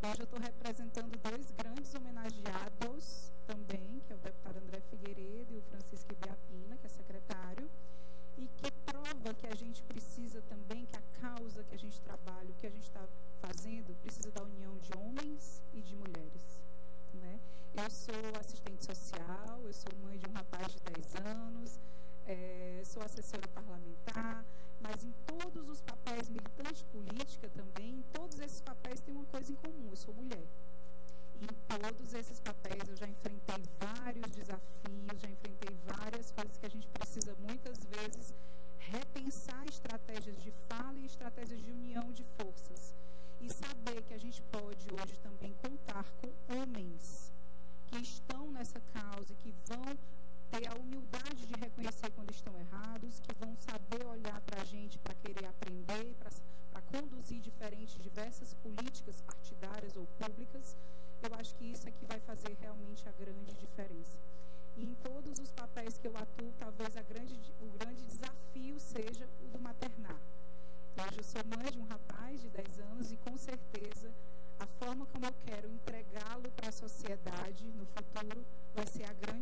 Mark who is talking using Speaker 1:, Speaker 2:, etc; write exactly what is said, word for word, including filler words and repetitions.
Speaker 1: Hoje eu estou representando dois grandes homenageados também, que é o deputado André Figueiredo e o Francisco Ibiapina, que é secretário, e que prova que a gente precisa também, que a causa que a gente trabalha, o que a gente está fazendo, precisa da união de homens e de mulheres, né? Eu sou assistente social, eu sou mãe de um rapaz de dez anos, é, sou assessora parlamentar, mas em todos os papéis, militante política também, em todos esses papéis tem uma coisa em comum: eu sou mulher. E em todos esses papéis eu já enfrentei vários desafios, já enfrentei várias coisas que a gente precisa muitas vezes repensar estratégias de fala e estratégias de união de forças. E saber que a gente pode hoje também contar com homens que estão nessa causa e que vão ter a humildade de reconhecer quando estão errados, que vão saber olhar para a gente para querer aprender, para conduzir diferentes, diversas políticas partidárias ou públicas. Eu acho que isso é que vai fazer realmente a grande diferença. E em todos os papéis que eu atuo, talvez a grande, o grande desafio seja o do maternar. Hoje eu sou mãe de um rapaz de dez anos e, com certeza, a forma como eu quero entregá-lo para a sociedade no futuro vai ser a grande